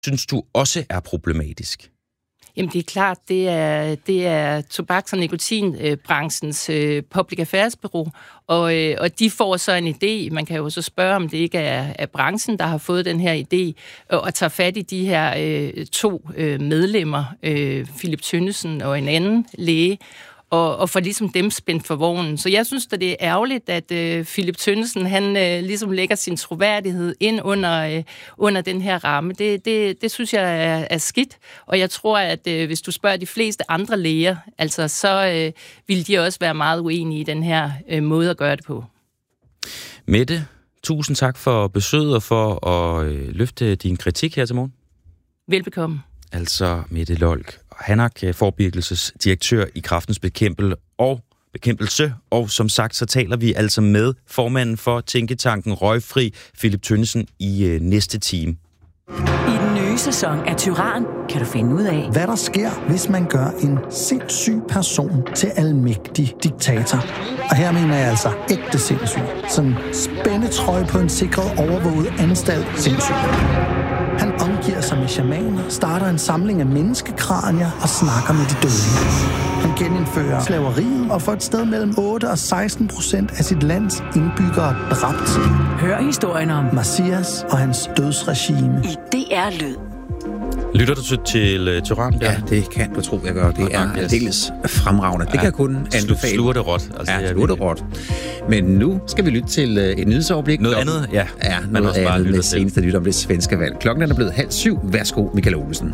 synes du også er problematisk? Jamen det er klart, det er tobaks- og nikotinbranchens public affairs bureau, og de får så en idé. Man kan jo så spørge, om det ikke er branchen, der har fået den her idé, og tager fat i de her to medlemmer, Philip Tønnesen og en anden læge, og får ligesom dem spændt for vognen. Så jeg synes, at det er ærgerligt, at Philip Tønnesen, han ligesom lægger sin troværdighed ind under den her ramme. Det synes jeg er skidt, og jeg tror, at hvis du spørger de fleste andre læger, altså så vil de også være meget uenige i den her måde at gøre det på. Mette, tusind tak for besøget og for at løfte din kritik her til morgen. Velbekomme. Altså Mette Lolk Hanak, forebyggelsesdirektør i Kræftens Bekæmpelse, og som sagt, så taler vi altså med formanden for tænketanken Røgfri, Philip Tønnesen, i næste time. I den nye sæson af Tyran kan du finde ud af, hvad der sker, hvis man gør en sindssyg person til almægtig diktator. Og her mener jeg altså ægte sindssyg. Sådan spændetrøje på en sikret overvåget anstalt sindssyg. Han omgiver sig med shamaner, starter en samling af menneskekranier og snakker med de døde. Han genindfører slaveriet og får et sted mellem 8% og 16% af sit lands indbyggere dræbt. Hør historien om Messias og hans dødsregime i DR Lyd. Lytter du til Tyran? Ja, det kan du tro, jeg gør. Det er aldeles fremragende. Det kan jeg kun anbefale. Sluger det råt. Altså, ja, sluger det råt. Men nu skal vi lytte til et nyhedsoverblik. Noget andet? Ja. Ja, noget andet med seneste nyt om det svenske valg. Klokken er blevet 6:30. Værsgo, Michael Olsen.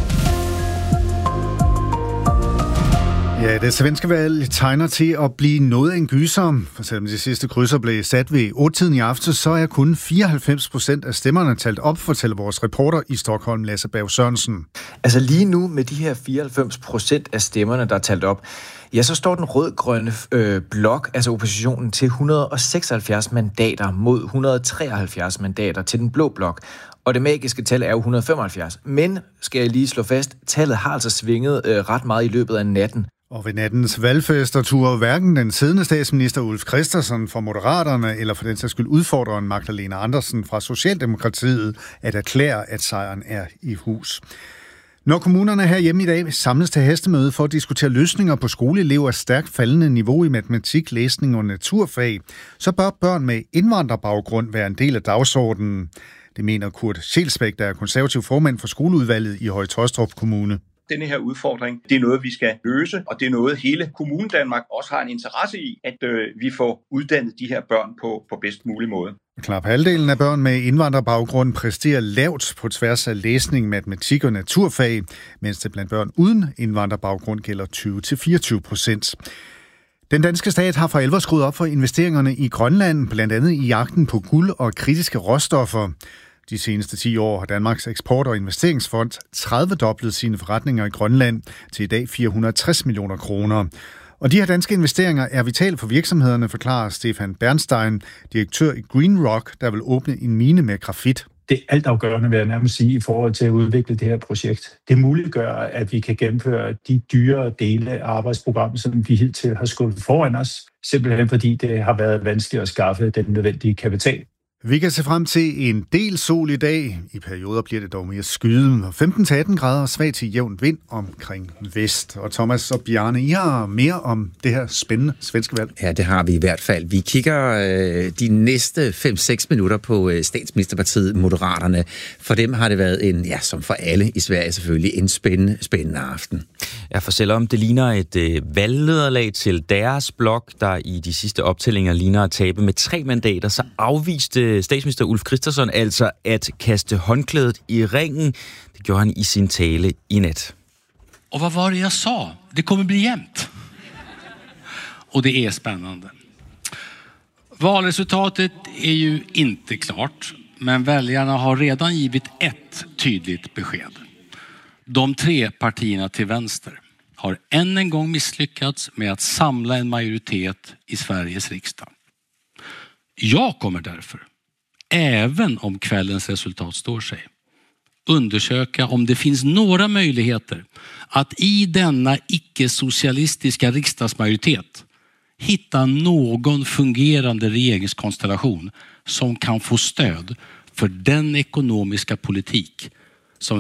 Ja, det svenske valg tegner til at blive noget af en gyser. For selvom de sidste krydser blev sat ved 8-tiden i aften, så er kun 94% af stemmerne talt op, fortæller vores reporter i Stockholm, Lasse Berg Sørensen. Altså lige nu med de her 94% af stemmerne, der er talt op, ja, så står den rød-grønne blok, altså oppositionen, til 176 mandater mod 173 mandater til den blå blok. Og det magiske tal er jo 175. Men, skal jeg lige slå fast, tallet har altså svinget ret meget i løbet af natten. Og ved nattens valgfester turde hverken den siddende statsminister Ulf Kristersson fra Moderaterne, eller for den sags skyld udfordreren Magdalena Andersen fra Socialdemokratiet, at erklære, at sejren er i hus. Når kommunerne herhjemme i dag samles til hastemøde for at diskutere løsninger på skoleelevers stærkt faldende niveau i matematik, læsning og naturfag, så bør børn med indvandrerbaggrund være en del af dagsordenen. Det mener Kurt Schelsbæk, der er konservativ formand for skoleudvalget i Høje-Taastrup Kommune. Denne her udfordring, det er noget, vi skal løse, og det er noget, hele kommunen Danmark også har en interesse i, at vi får uddannet de her børn på bedst mulig måde. Knap halvdelen af børn med indvandrerbaggrund præsterer lavt på tværs af læsning, matematik og naturfag, mens det blandt børn uden indvandrerbaggrund gælder 20-24%. Den danske stat har for alvor skruet op for investeringerne i Grønland, blandt andet i jagten på guld og kritiske råstoffer. De seneste 10 år har Danmarks Eksport- og Investeringsfond 30-doblet sine forretninger i Grønland til i dag 460 millioner kroner. Og de her danske investeringer er vitale for virksomhederne, forklarer Stefan Bernstein, direktør i Green Rock, der vil åbne en mine med grafit. Det er altafgørende, vil jeg nærmest sige, i forhold til at udvikle det her projekt. Det muliggør, at vi kan gennemføre de dyre dele af arbejdsprogrammet, som vi hidtil har skubbet foran os, simpelthen fordi det har været vanskeligt at skaffe den nødvendige kapital. Vi kan se frem til en del sol i dag. I perioder bliver det dog mere skyden. 15-18 grader og svag til jævn vind omkring vest. Og Thomas og Bjarne, I har mere om det her spændende svenske valg. Ja, det har vi i hvert fald. Vi kigger de næste 5-6 minutter på statsministerpartiet Moderaterne. For dem har det været en, ja, som for alle i Sverige selvfølgelig, en spændende aften. Ja, for selvom det ligner et valgnederlag til deres blok, der i de sidste optællinger ligner at tabe med 3 mandater, så afviste statsminister Ulf Kristersson altså at kaste håndklædet i ringen. Det gjorde han i sin tale i nat. Och vad var det jag sa? Det kommer bli jämnt. Och det är spännande. Valresultatet är ju inte klart, men väljarna har redan givit ett tydligt besked. De 3 partierna till vänster har än en gång misslyckats med att samla en majoritet i Sveriges riksdag. Jag kommer därför, även om kvällens resultat står sig, undersöka om det finns några möjligheter att i denna icke-socialistiska riksdagsmajoritet hitta någon fungerande regeringskonstellation som kan få stöd för den ekonomiska politik